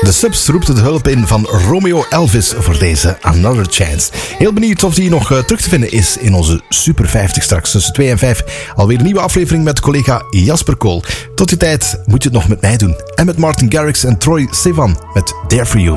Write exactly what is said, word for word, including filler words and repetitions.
De Subs roept de hulp in van Romeo Elvis voor deze Another Chance. Heel benieuwd of die nog uh, terug te vinden is in onze Super vijftig straks tussen twee en vijf. Alweer een nieuwe aflevering met collega Jasper Kool. Tot die tijd moet je het nog met mij doen. En met Martin Garrix en Troye Sivan met There For You.